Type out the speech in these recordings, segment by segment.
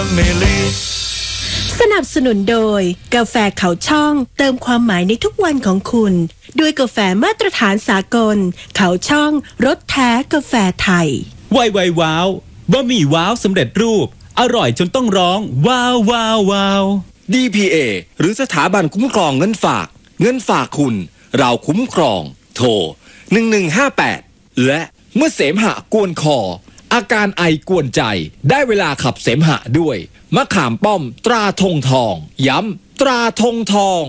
สนับสนุนโดยกาแฟเขาช่องเติมความหมายในทุกวันของคุณด้วยกาแฟมาตรฐานสากลเขาช่องรสแท้กาแฟไทยไวว้าวบะหมี่ว้าวสำเร็จรูปอร่อยจนต้องร้องว้าวว้าวว้าว DPA หรือสถาบันคุ้มครองเงินฝากคุณเราคุ้มครองโทร1158และเมื่อเสมหะกวนคออาการไอกวนใจได้เวลาขับเสมหะด้วยมะขามป้อมตราธงทองย้ำตราธงทอง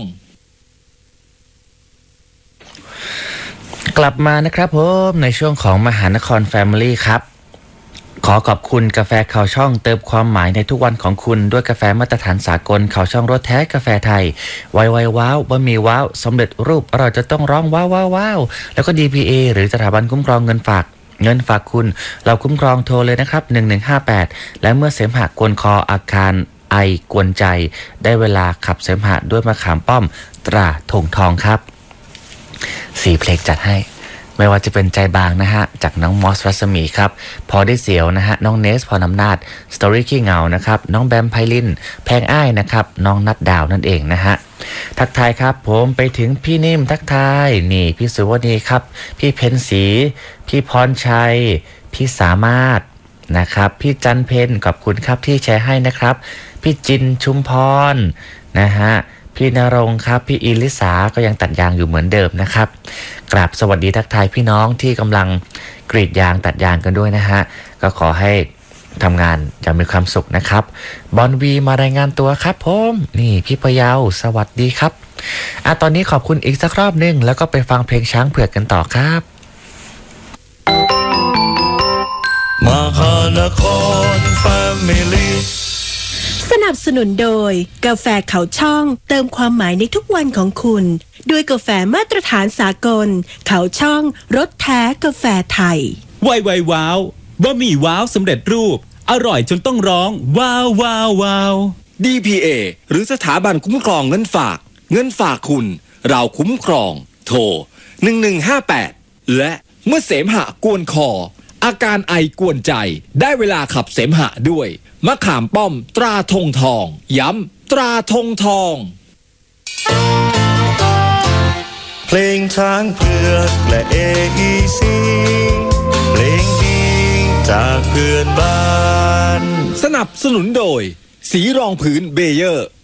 กลับมานะครับผมในช่วงของมหานคร Family ครับขอขอบคุณกาแฟเขาช่องเติมความหมายในทุกวันของคุณด้วยกาแฟมาตรฐานสากลเขาช่องรสแท้กาแฟไทยไวว้าวบะหมี่ว้าวสำเร็จรูปอร่อยจะต้องร้องว้าวว้าวว้าวแล้วก็ DPA หรือสถาบันคุ้มครองเงินฝากคุณเราคุ้มครองโทรเลยนะครับ1158และเมื่อเสมหะกวนคออาการไอกวนใจได้เวลาขับเสมหะด้วยมะขามป้อมตราธงทองครับ4เพลงจัดให้ไม่ว่าจะเป็นใจบางนะฮะจากน้องมอสรัศมีครับพอได้เสียวนะฮะน้องเนสพรอำนาจสตอรี่ขี้เหงานะครับน้องแบมไพลินแพงอ้ายนะครับน้องนัดดาวนั่นเองนะฮะทักทายครับผมไปถึงพี่นิ่มทักทายนี่พี่สุวรรณีครับพี่เพ็ญศรีพี่พรชัยพี่สามารถนะครับพี่จันเพนขอบคุณครับที่แชร์ให้นะครับพี่จินชุมพรนะฮะพี่ณรงค์ครับพี่อิลิสาก็ยังตัดยางอยู่เหมือนเดิมนะครับกราบสวัสดีทักทายพี่น้องที่กำลังกรีดยางตัดยางกันด้วยนะฮะก็ขอให้ทำงานอย่างมีความสุขนะครับบอนวีมารายงานตัวครับผมนี่พี่พะเยาสวัสดีครับตอนนี้ขอบคุณอีกสักรอบนึงแล้วก็ไปฟังเพลงช้างเผือกกันต่อครับมหานคร Family สนับสนุนโดยกาแฟเขาช่องเติมความหมายในทุกวันของคุณด้วยกาแฟมาตรฐานสากลเขาช่องรสแท้กาแฟไทยไวว้าวบะหมี่ว้าวสำเร็จรูปอร่อยจนต้องร้องว้าวว้าวว้าว DPA หรือสถาบันคุ้มครองเงินฝากคุณเราคุ้มครองโทร1158และเมื่อเสมหะกวนคออาการไอกวนใจได้เวลาขับเสมหะด้วยมะขามป้อมตราธงทองย้ำตราธงทองเพลงช้างเผือกและ AEC เพลงดีจากเพื่อนบ้านสนับสนุนโดยสีรองพื้นเบเยอร์